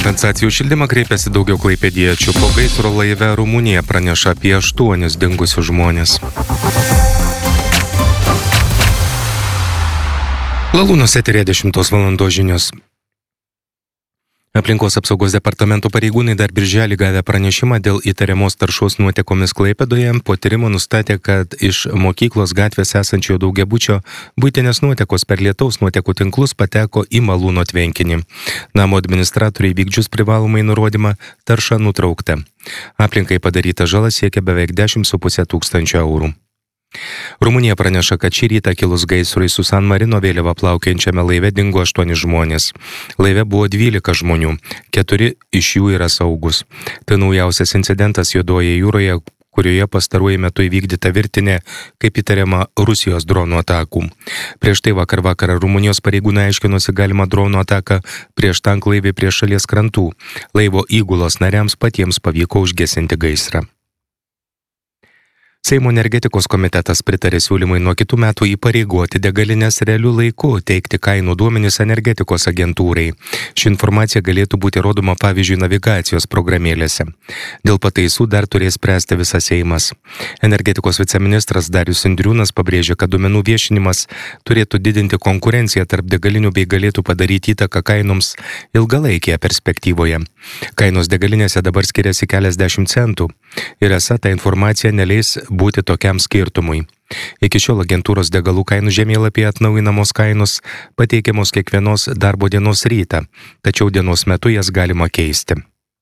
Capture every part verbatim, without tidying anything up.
kompensacijų šildymą kreipėsi daugiau klaipėdiečių. Po gaisro laive Rumunija praneša apie aštuonis dingusius žmonės. Lalūnos eteryje dešimtos valandos žinios. Aplinkos apsaugos departamento pareigūnai dar birželį gavę pranešimą dėl įtariamos taršos nuotekomis Klaipėdoje. Po tyrimo nustatė, kad iš mokyklos gatvės esančio daugiabučio buitinės nuotekos per lietaus nuotekų tinklus pateko į malūno tvenkinį. Namo administratoriai vykdžius privalomai nurodymą tarša nutraukta. Aplinkai padaryta žala siekia beveik dešimt su puse tūkstančio eurų. Rumunija praneša, kad šį rytą kilus gaisrui su San Marino vėliava plaukiančiame laive dingo aštuoni žmonės. Laive buvo dvylika žmonių, keturi iš jų yra saugus. Tai naujausias incidentas Juodojoje jūroje, kurioje pastaruoju metu įvykdyta virtinė, kaip įtariama, Rusijos dronų atakų. Prieš tai vakar vakarą Rumunijos pareigūnai aiškinosi galimą dronų ataką prieš tanklaivį prie šalies krantų. Laivo įgulos nariams patiems pavyko užgesinti gaisrą. Seimo energetikos komitetas pritarė siūlymai nuo kitų metų įpareigoti degalinės realių laikų teikti kainų duomenis energetikos agentūrai. Ši informacija galėtų būti rodoma pavyzdžiui navigacijos programėlėse. Dėl pataisų dar turės spręsti visas Seimas. Energetikos viceministras Darius Indriūnas pabrėžė, kad duomenų viešinimas turėtų didinti konkurenciją tarp degalinių bei galėtų padaryti įtaką kainoms ilgalaikėje perspektyvoje. Kainos degalinėse dabar skiriasi keliasdešimt centų ir esą ta informacija neleis būti tokiam skirtumui. Iki šiol agentūros degalų kainų žemėlapyje atnaujinamos kainos pateikiamos kiekvienos darbo dienos rytą, tačiau dienos metu jas galima keisti.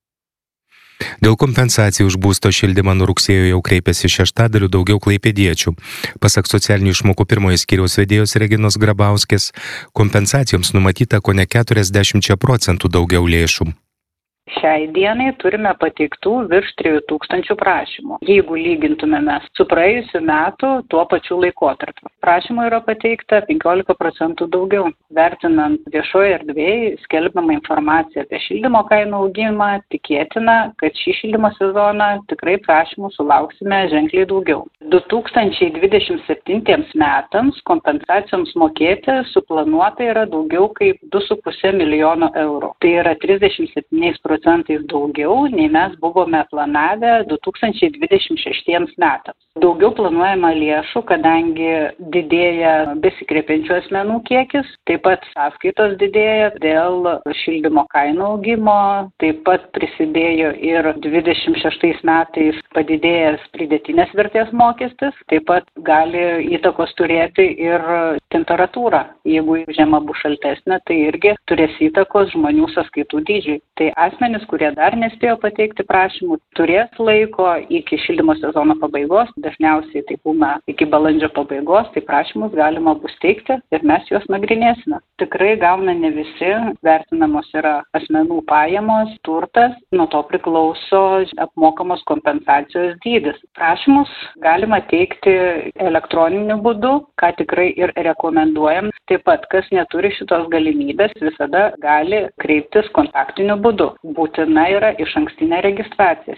Dėl kompensacijų už būsto šildymą nuo rugsėjo jau kreipėsi šeštadaliu daugiau klaipėdiečių. Pasak socialinių išmokų pirmojo skyriaus vedėjos Reginos Grabauskės, kompensacijoms numatyta kone keturiasdešimt procentų daugiau lėšų. Šiai dienai turime pateiktų virš trijų tūkstančių prašymų. Jeigu lygintumėme su praėjusiu metu tuo pačiu laikotarpiu. Prašymų yra pateikta penkiolika procentų daugiau. Vertinant viešoje erdvėje skelbiamą informaciją apie šildymo kainų augimą, tikėtina, kad šį šildymo sezoną tikrai prašymų sulauksime ženkliai daugiau. du tūkstančiai dvidešimt septintiems metams kompensacijoms mokėti suplanuota yra daugiau kaip du su puse milijono eurų. Tai yra trisdešimt septyniais procentais daugiau, nei mes buvome planavę du tūkstančiai dvidešimt šeštiems metams. Daugiau planuojama lėšų, kadangi didėja besikreipiančių asmenų kiekis, taip pat sąskaitos didėja dėl šildymo kainų augimo, taip pat prisidėjo ir dvidešimt šeštais metais padidėjęs pridėtinės vertės mokestis, taip pat gali įtakos turėti ir temperatūra. Jeigu žiema bus šaltesnė, tai irgi turės įtakos žmonių sąskaitų dydžiui. Tai asmenys, kurie dar nespėjo pateikti prašymų, turės laiko iki šildymo sezono pabaigos, dažniausiai tai būna iki balandžio pabaigos, tai prašymus galima bus teikti ir mes juos nagrinėsime. Tikrai gauna ne visi, vertinamos yra asmenų pajamos, turtas, nuo to priklauso apmokamos kompensacijos dydis. Prašymus galima teikti elektroniniu būdu, ką tikrai ir rekomenduojam. Taip pat, kas neturi šitos galimybės, visada gali kreiptis kontaktiniu būdu. Būtina yra išankstinė registracija.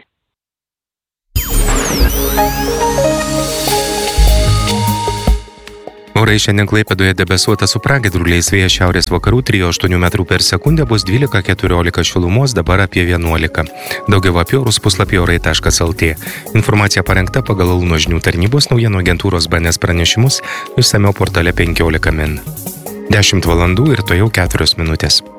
Orai šiandien Klaipėdoje debesuota su pragiedruliais, vėjas šiaurės vakarų trijų aštuonių metrų per sekundę, bus dvylika keturiolika šilumos, dabar apie vienuolika. Daugiau apie orus puslapyje orai taškas lt. Informacija parengta pagal Lalūno žinių tarnybos naujienų agentūros B N S pranešimus, išsamiau portale penkiolika min. dešimt valandų ir to jau keturios minutės.